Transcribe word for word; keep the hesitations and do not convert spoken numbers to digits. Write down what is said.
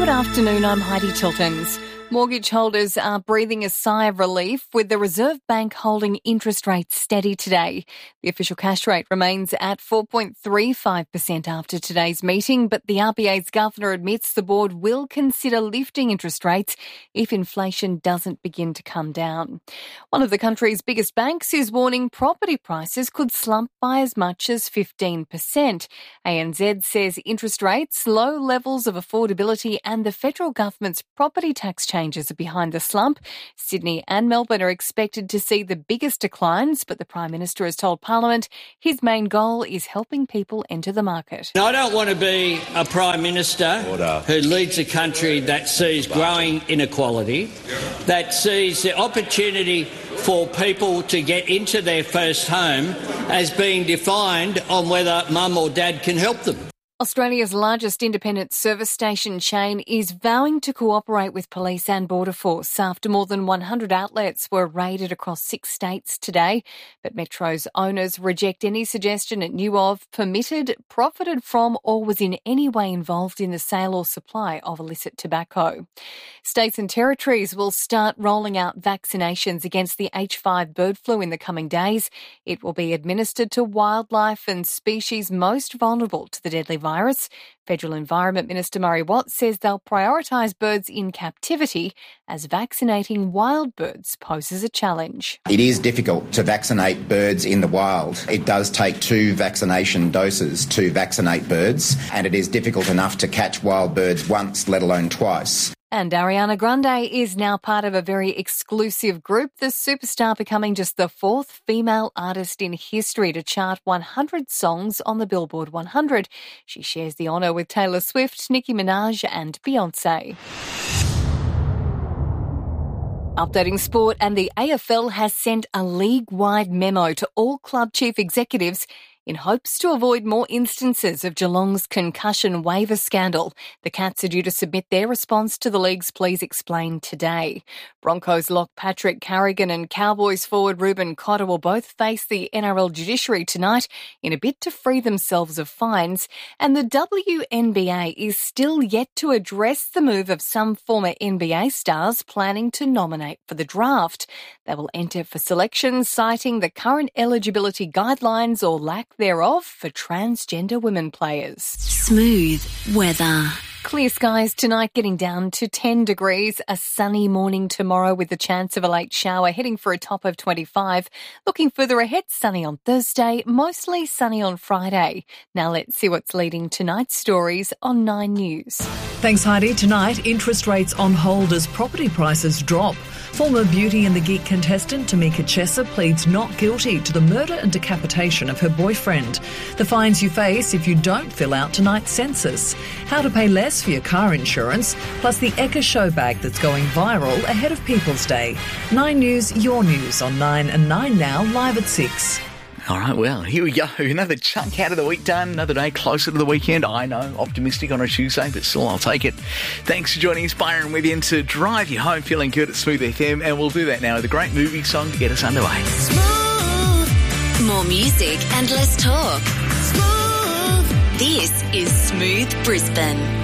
Good afternoon, I'm Heidi Tiltons. Mortgage holders are breathing a sigh of relief with the Reserve Bank holding interest rates steady today. The official cash rate remains at four point three five percent after today's meeting, but the R B A's governor admits the board will consider lifting interest rates if inflation doesn't begin to come down. One of the country's biggest banks is warning property prices could slump by as much as fifteen percent. A N Z says interest rates, low levels of affordability and the federal government's property tax change changes are behind the slump. Sydney and Melbourne are expected to see the biggest declines, but the Prime Minister has told Parliament his main goal is helping people enter the market. I don't want to be a Prime Minister Order. who leads a country that sees growing inequality, that sees the opportunity for people to get into their first home as being defined on whether mum or dad can help them. Australia's largest independent service station chain is vowing to cooperate with police and Border Force after more than one hundred outlets were raided across six states today. But Metro's owners reject any suggestion it knew of, permitted, profited from or was in any way involved in the sale or supply of illicit tobacco. States and territories will start rolling out vaccinations against the H five bird flu in the coming days. It will be administered to wildlife and species most vulnerable to the deadly virus. Virus. Federal Environment Minister Murray Watt says they'll prioritise birds in captivity as vaccinating wild birds poses a challenge. It is difficult to vaccinate birds in the wild. It does take two vaccination doses to vaccinate birds, and it is difficult enough to catch wild birds once, let alone twice. And Ariana Grande is now part of a very exclusive group, the superstar becoming just the fourth female artist in history to chart one hundred songs on the Billboard one hundred. She shares the honour with Taylor Swift, Nicki Minaj and Beyoncé. Updating sport, and the A F L has sent a league-wide memo to all club chief executives in hopes to avoid more instances of Geelong's concussion waiver scandal. The Cats are due to submit their response to the league's Please Explain today. Broncos lock Patrick Carrigan and Cowboys forward Ruben Cotter will both face the N R L judiciary tonight in a bid to free themselves of fines. And the W N B A is still yet to address the move of some former N B A stars planning to nominate for the draft. They will enter for selection, citing the current eligibility guidelines or lack thereof for transgender women players. Smooth weather. Clear skies tonight, getting down to ten degrees. A sunny morning tomorrow with the chance of a late shower, heading for a top of twenty-five. Looking further ahead, sunny on Thursday, mostly sunny on Friday. Now let's see what's leading tonight's stories on Nine News. Thanks, Heidi. Tonight, interest rates on hold as property prices drop. Former Beauty and the Geek contestant Tamika Chesser pleads not guilty to the murder and decapitation of her boyfriend. The fines you face if you don't fill out tonight's census. How to pay less for your car insurance, plus the Ekka Show bag that's going viral ahead of People's Day. Nine News, your news on Nine and Nine Now, live at six. All right, well, here we go. Another chunk out of the week done. Another day closer to the weekend. I know, optimistic on a Tuesday, but still, I'll take it. Thanks for joining us, Byron, with you to drive you home feeling good at Smooth F M. And we'll do that now with a great movie song to get us underway. Smooth. More music and less talk. Smooth. This is Smooth Brisbane.